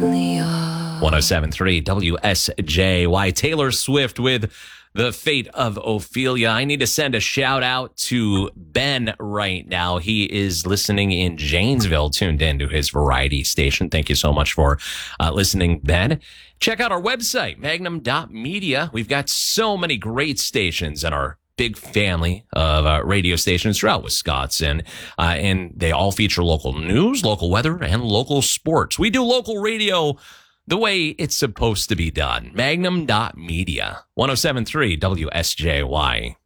107.3 WSJY. Taylor Swift with The Fate of Ophelia. I need to send a shout out to Ben right now. He is listening in Janesville, tuned into his variety station. Thank you so much for listening, Ben. Check out our website, magnum.media. We've got so many great stations in our big family of radio stations throughout Wisconsin, and they all feature local news, local weather, and local sports. We do local radio the way it's supposed to be done. Magnum.media, 107.3 WSJY.